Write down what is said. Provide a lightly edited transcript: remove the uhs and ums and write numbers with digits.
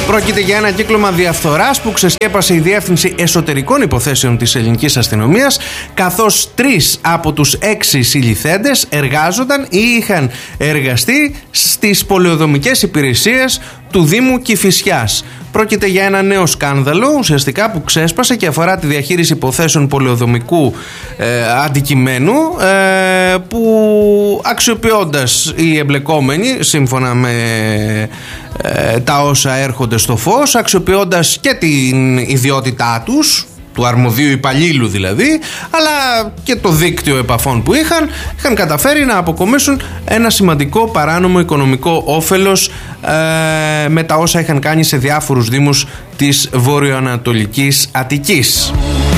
Πρόκειται για ένα κύκλωμα διαφθοράς που ξεσκέπασε η Διεύθυνση Εσωτερικών Υποθέσεων της Ελληνικής Αστυνομίας, καθώς 3 από τους 6 συλληφθέντες εργάζονταν ή είχαν εργαστεί στις πολεοδομικές υπηρεσίες του Δήμου Κηφισιάς. Πρόκειται για ένα νέο σκάνδαλο ουσιαστικά που ξέσπασε και αφορά τη διαχείριση υποθέσεων πολεοδομικού αντικειμένου, που αξιοποιώντας οι εμπλεκόμενοι σύμφωνα με τα όσα έρχονται στο φως, αξιοποιώντας και την ιδιότητά τους, του αρμοδίου υπαλλήλου δηλαδή, αλλά και το δίκτυο επαφών που είχαν καταφέρει να αποκομίσουν ένα σημαντικό παράνομο οικονομικό όφελος με τα όσα είχαν κάνει σε διάφορους δήμους της βορειοανατολικής Αττικής.